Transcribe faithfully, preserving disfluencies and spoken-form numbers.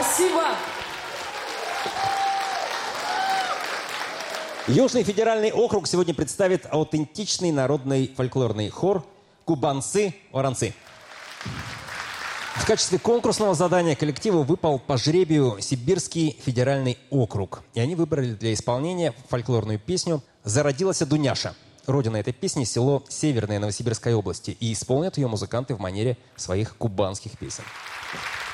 Спасибо. Южный федеральный округ сегодня представит аутентичный народный фольклорный хор «Кубанцы-оранцы». В качестве конкурсного задания коллективу выпал по жребию Сибирский федеральный округ. И они выбрали для исполнения фольклорную песню «Зародилась Дуняша». Родина этой песни – село Северное Новосибирской области. И исполнят ее музыканты в манере своих кубанских песен.